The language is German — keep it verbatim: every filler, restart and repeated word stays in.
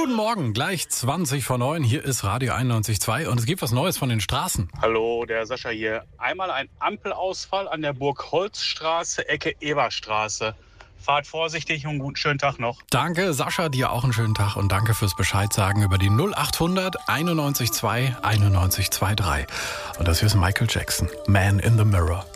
Guten Morgen, gleich zwanzig vor neun. Hier ist Radio einundneunzig Komma zwei und es gibt was Neues von den Straßen. Hallo, der Sascha hier. Einmal ein Ampelausfall an der Burgholzstraße, Ecke Eberstraße. Fahrt vorsichtig und einen guten schönen Tag noch. Danke, Sascha, dir auch einen schönen Tag und danke fürs Bescheid sagen über die null achthundert einundneunzig Komma zwei einundneunzig Komma drei. Und das hier ist Michael Jackson, Man in the Mirror.